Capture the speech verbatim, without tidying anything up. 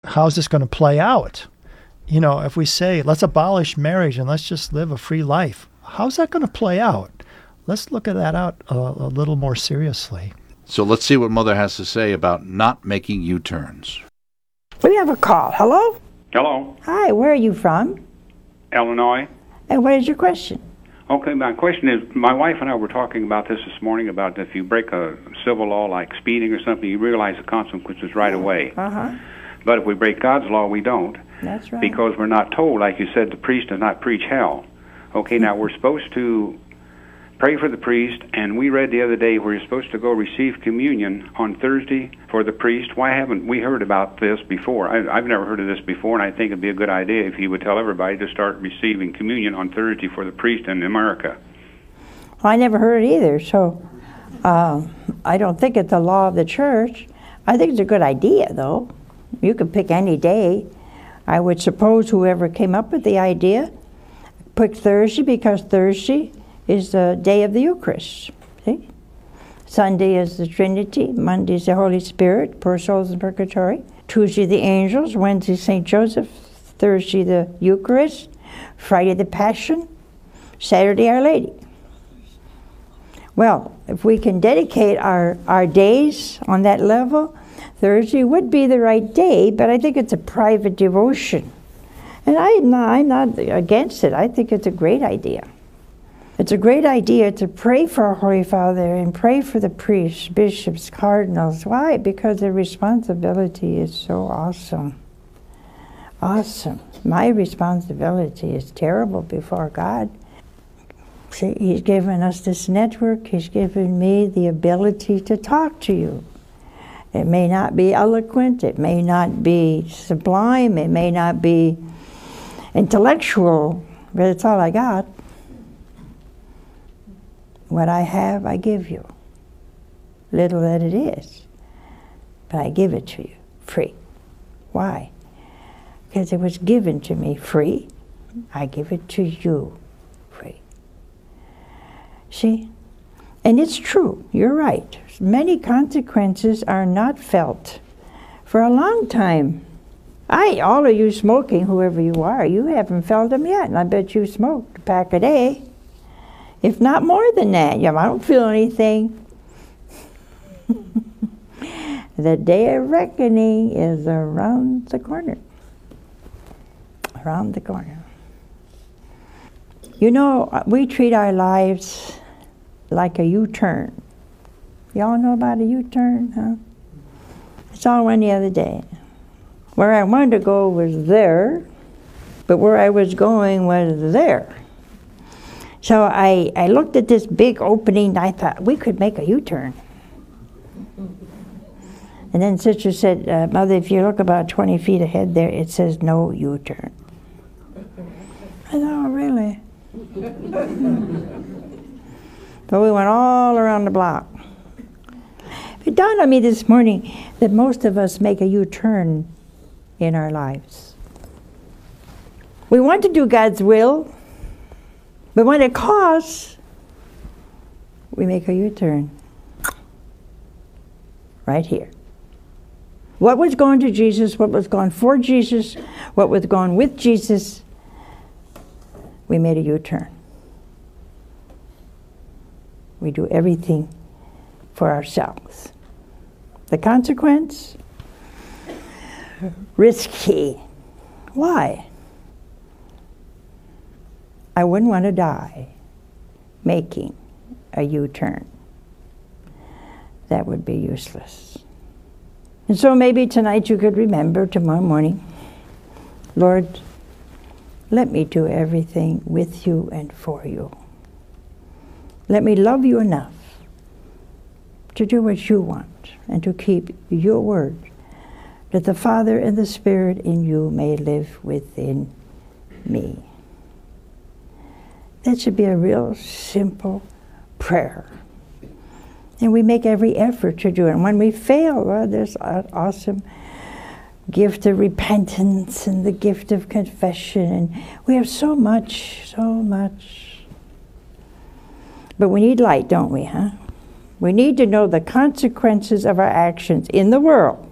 how's this going to play out? You know, if we say, let's abolish marriage and let's just live a free life, how's that going to play out? Let's look at that out a, a little more seriously. So let's see what Mother has to say about not making U-turns. We have a call. Hello? Hello. Hi, where are you from? Illinois. And what is your question? Okay, my question is, my wife and I were talking about this this morning, about if you break a civil law like speeding or something, you realize the consequences right away. Uh-huh. But if we break God's law, we don't. That's right. Because we're not told, like you said, the priest does not preach hell. Okay, now we're supposed to pray for the priest, and we read the other day where you're supposed to go receive communion on Thursday for the priest. Why haven't we heard about this before? I, I've never heard of this before, and I think it'd be a good idea if he would tell everybody to start receiving communion on Thursday for the priest in America. Well, I never heard it either, so uh, I don't think it's the law of the church. I think it's a good idea, though. You could pick any day. I would suppose whoever came up with the idea picked Thursday because Thursday is the day of the Eucharist. See? Sunday is the Trinity, Monday is the Holy Spirit, poor souls in purgatory. Tuesday the angels, Wednesday Saint Joseph, Thursday the Eucharist, Friday the Passion, Saturday Our Lady. Well, if we can dedicate our, our days on that level, Thursday would be the right day, but I think it's a private devotion. And I'm not, I'm not against it. I think it's a great idea. It's a great idea to pray for our Holy Father and pray for the priests, bishops, cardinals. Why? Because their responsibility is so awesome. Awesome. My responsibility is terrible before God. See, He's given us this network. He's given me the ability to talk to you. It may not be eloquent. It may not be sublime. It may not be intellectual, but it's all I got. What I have, I give you. Little that it is. But I give it to you, free. Why? Because it was given to me free. I give it to you, free. See? And it's true, you're right. Many consequences are not felt for a long time. I, all of you smoking, whoever you are, you haven't felt them yet, and I bet you smoked a pack a day. If not more than that. Yeah, I don't feel anything. The day of reckoning is around the corner. Around the corner. You know, we treat our lives like a U-turn. Y'all know about a U-turn, huh? I saw one the other day. Where I wanted to go was there, but where I was going was there. So I, I looked at this big opening, and I thought, we could make a U-turn. And then Sister said, uh, Mother, if you look about twenty feet ahead there, it says no U-turn. I thought, oh, really? But we went all around the block. It dawned on me this morning that most of us make a U-turn in our lives. We want to do God's will, but when it costs, we make a U-turn. Right here. What was going to Jesus, what was going for Jesus, what was going with Jesus, we made a U-turn. We do everything for ourselves. The consequence? Risky. Why? I wouldn't want to die making a U-turn. That would be useless. And so maybe tonight you could remember tomorrow morning, Lord, let me do everything with you and for you. Let me love you enough to do what you want and to keep your word, that the Father and the Spirit in you may live within me. That should be a real simple prayer. And we make every effort to do it. And when we fail, well, there's an awesome gift of repentance and the gift of confession. And we have so much, so much. But we need light, don't we, huh? We need to know the consequences of our actions in the world.